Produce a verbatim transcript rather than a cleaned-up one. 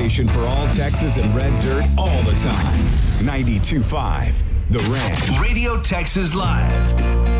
station for all Texas and red dirt all the time. ninety-two point five The Ranch. Radio Texas Live.